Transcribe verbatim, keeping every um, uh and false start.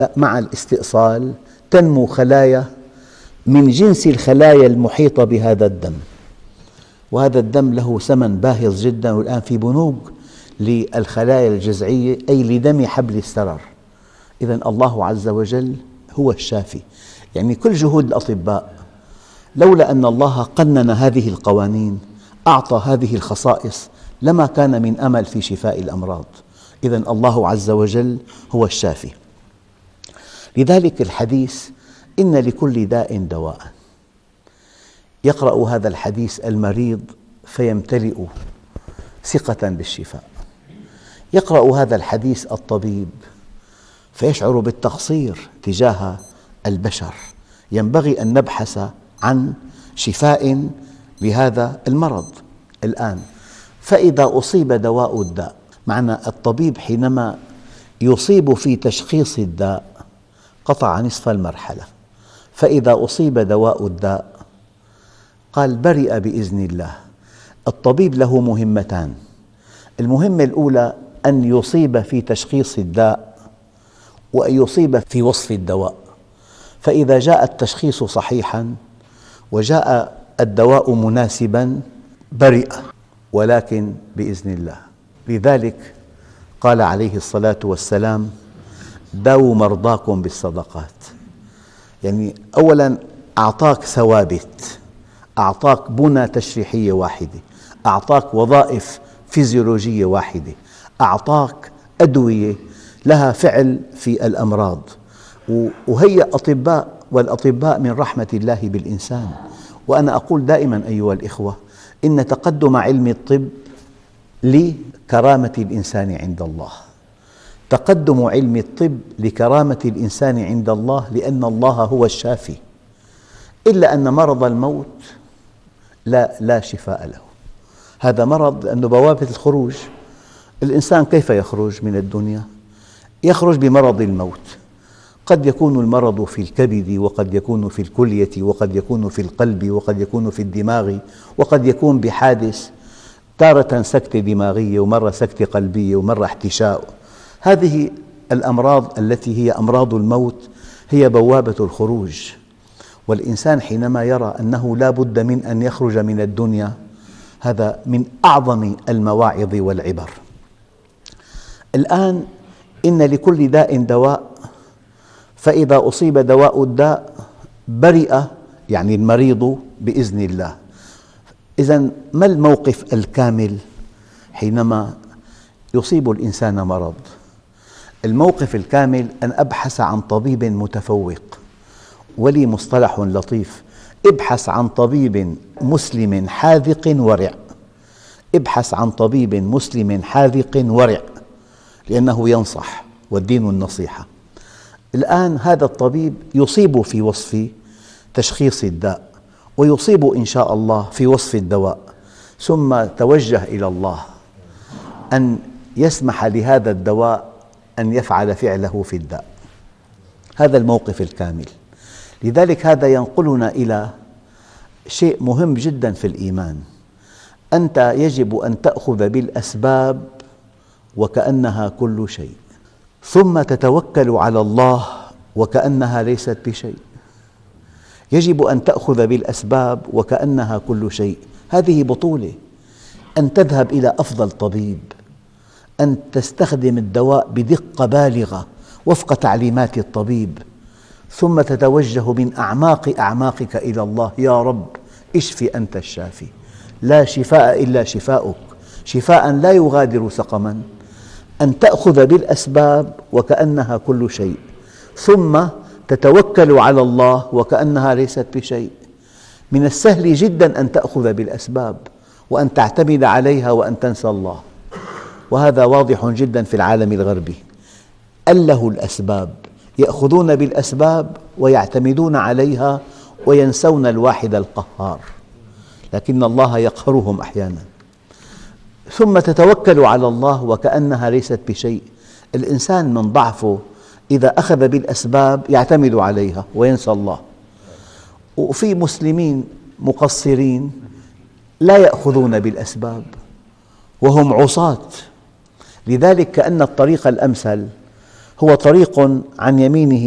مع الاستئصال تنمو خلايا من جنس الخلايا المحيطة بهذا الدم، وهذا الدم له ثمن باهظ جدا، والآن في بنوك للخلايا الجذعية أي لدم حبل السرر. إذن الله عز وجل هو الشافي. يعني كل جهود الأطباء لولا أن الله قنن هذه القوانين أعطى هذه الخصائص لما كان من أمل في شفاء الأمراض. إذن الله عز وجل هو الشافي. لذلك الحديث إن لكل داء دواء. يقرأ هذا الحديث المريض فيمتلئ ثقة بالشفاء، يقرأ هذا الحديث الطبيب فيشعر بالتقصير تجاه البشر. ينبغي أن نبحث عن شفاء لهذا المرض الآن. فإذا أصيب دواء الداء، معنى الطبيب حينما يصيب في تشخيص الداء قطع نصف المرحلة. فإذا أصيب دواء الداء قال برئ بإذن الله. الطبيب له مهمتان: المهمة الأولى أن يصيب في تشخيص الداء وأن يصيب في وصف الدواء. فإذا جاء التشخيص صحيحاً وجاء الدواء مناسباً برئ، ولكن بإذن الله. لذلك قال عليه الصلاة والسلام: داووا مرضاكم بالصدقات. يعني أولاً أعطاك ثوابت، أعطاك بنى تشريحية واحدة، أعطاك وظائف فيزيولوجية واحدة، أعطاك أدوية لها فعل في الأمراض. وهي أطباء، والأطباء من رحمة الله بالإنسان. وأنا أقول دائماً أيها الإخوة، إن تقدم علم الطب لكرامة الإنسان عند الله. تقدم علم الطب لكرامة الإنسان عند الله، لأن الله هو الشافي. إلا أن مرض الموت لا, لا شفاء له. هذا مرض لأنه بوابة الخروج. الإنسان كيف يخرج من الدنيا؟ يخرج بمرض الموت. قد يكون المرض في الكبد، وقد يكون في الكلية، وقد يكون في القلب، وقد يكون في الدماغ، وقد يكون بحادث، تارة سكتة دماغية، ومرة سكتة قلبية، ومرة احتشاء. هذه الأمراض التي هي أمراض الموت هي بوابة الخروج. والإنسان حينما يرى أنه لا بد من أن يخرج من الدنيا، هذا من أعظم المواعظ والعبر. الآن إن لكل داء دواء، فإذا أصيب دواء الداء برئ، يعني المريض بإذن الله. إذن ما الموقف الكامل حينما يصيب الإنسان مرض؟ الموقف الكامل أن أبحث عن طبيب متفوق. ولي مصطلح لطيف: ابحث عن طبيب مسلم حاذق ورع. ابحث عن طبيب مسلم حاذق ورع، لأنه ينصح، والدين النصيحة. الآن هذا الطبيب يصيب في وصف تشخيص الداء، ويصيب إن شاء الله في وصف الدواء، ثم توجه إلى الله أن يسمح لهذا الدواء أن يفعل فعله في الداء. هذا الموقف الكامل. لذلك هذا ينقلنا إلى شيء مهم جدا في الإيمان. أنت يجب أن تأخذ بالأسباب وكأنها كل شيء، ثم تتوكل على الله وكأنها ليست بشيء. يجب أن تأخذ بالأسباب وكأنها كل شيء. هذه بطولة، أن تذهب إلى أفضل طبيب، أن تستخدم الدواء بدقة بالغة وفق تعليمات الطبيب، ثم تتوجه من أعماق أعماقك إلى الله: يا رب اشف أنت الشافي، لا شفاء إلا شفاؤك، شفاء لا يغادر سقما. أن تأخذ بالأسباب وكأنها كل شيء، ثم تتوكل على الله وكأنها ليست بشيء. من السهل جدا أن تأخذ بالأسباب وأن تعتمد عليها وأن تنسى الله، وهذا واضح جدا في العالم الغربي. أله الأسباب، يأخذون بالأسباب ويعتمدون عليها وينسون الواحد القهار، لكن الله يقهرهم أحيانا. ثم تتوكل على الله وكأنها ليست بشيء. الإنسان من ضعفه إذا أخذ بالأسباب يعتمد عليها وينسى الله. وفي مسلمين مقصرين لا يأخذون بالأسباب وهم عصاة. لذلك كأن الطريق الأمثل هو طريق عن يمينه